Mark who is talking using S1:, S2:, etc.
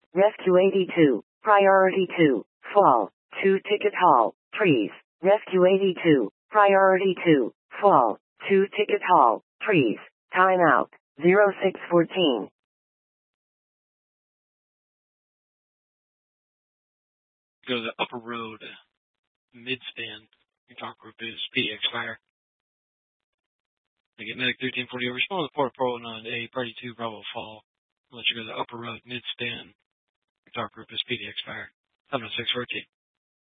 S1: Rescue 82. Priority 2. Fall. 2 ticket hall. Trees. Rescue 82. Priority 2. Fall. 2 ticket hall. Trees. Timeout. 0614.
S2: Go to the Upper Road mid-span. Your talk group is PDX Fire. They get Medic 1340 over. Respond to the Port Pro on A, Party 2, Bravo Fall. I'll let you go to the Upper Road mid-span. Your talk group is PDX Fire. 70614.